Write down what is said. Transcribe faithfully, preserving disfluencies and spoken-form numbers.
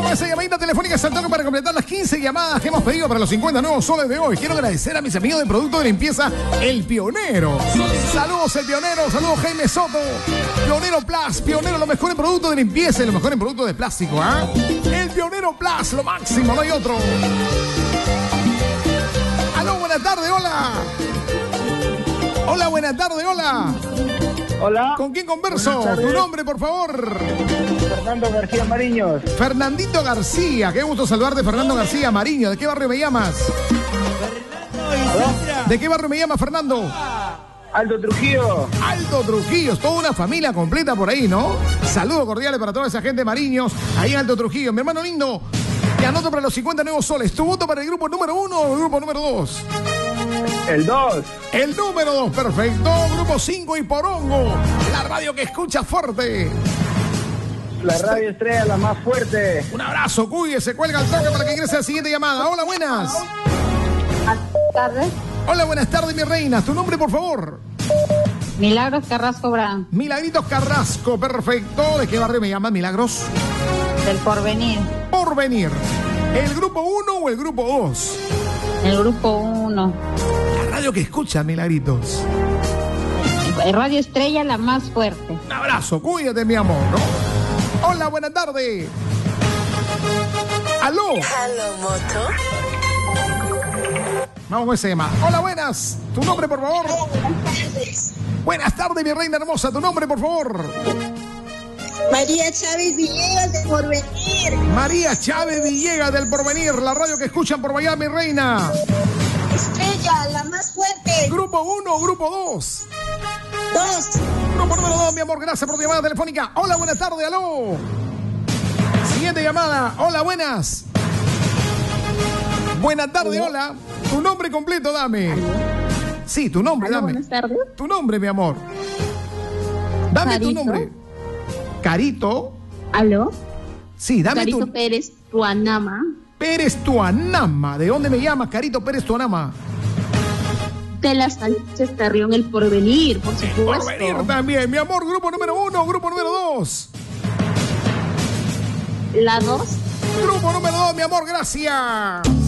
con esa llamadita telefónica al toque para completar las quince llamadas que hemos pedido para los cincuenta nuevos soles de hoy. Quiero agradecer a mis amigos de Producto de Limpieza El Pionero. Saludos El Pionero, saludos Jaime Soto. Pionero Plus, Pionero, lo mejor en productos de limpieza y lo mejor en productos de plástico, ¿ah? ¿eh? El Pionero Plus, lo máximo, no hay otro. Aló, buenas tardes, hola. Hola, buenas tardes, hola. Hola. ¿Con quién converso? Tu nombre, por favor. Fernando García Mariños. Fernandito García. Qué gusto saludarte, Fernando García Mariño. ¿De qué barrio me llamas? ¿De qué barrio me llamas, Fernando? Aldo Trujillo. Aldo Trujillo. Es toda una familia completa por ahí, ¿no? Saludos cordiales para toda esa gente de Mariños. Ahí en Aldo Trujillo. Mi hermano lindo, te anoto para los cincuenta nuevos soles. ¿Tu voto para el grupo número uno o el grupo número dos? El dos. El número dos, perfecto. Grupo cinco y Porongo. La radio que escucha fuerte. La radio estrella, la más fuerte. Un abrazo, cuídese, cuelga el toque para que ingrese a la siguiente llamada. Hola, buenas. Buenas tardes. Hola, buenas tardes, mi reina. ¿Tu nombre, por favor? Milagros Carrasco Brand. Milagritos Carrasco, perfecto. ¿De qué barrio me llaman, Milagros? Del Porvenir. Porvenir. ¿El grupo uno o el grupo dos? El grupo uno. La radio que escucha, Milagritos. Radio Estrella, la más fuerte. Un abrazo, cuídate, mi amor, ¿no? Hola, buenas tardes. ¿Aló? Hello, Moto. Vamos con ese tema. Hola, buenas. ¿Tu nombre, por favor? Buenas tardes. Buenas tardes, mi reina hermosa. ¿Tu nombre, por favor? María Chávez Villegas de Porvenir. María Chávez Villegas del Porvenir. La radio que escuchan por allá, mi reina. Estrella, la más fuerte. ¿Grupo uno o grupo dos? Dos. Grupo número dos, mi amor. Gracias por tu llamada telefónica. Hola, buenas tardes. Aló. Siguiente llamada. Hola, buenas. Buenas tardes, hola. Tu nombre completo, dame. Sí, tu nombre, Aló, dame. buenas tardes. Tu nombre, mi amor. Dame Carito. tu nombre. Carito. ¿Aló? Sí, dame Carito tu... Pérez, Tuanama. Pérez Tuanama. ¿De dónde me llamas, Carito Pérez Tuanama? De las Sánchez Carrión, El Porvenir, por supuesto. Porvenir también, mi amor. Grupo número uno, grupo número dos. La dos. Grupo número dos, mi amor, gracias.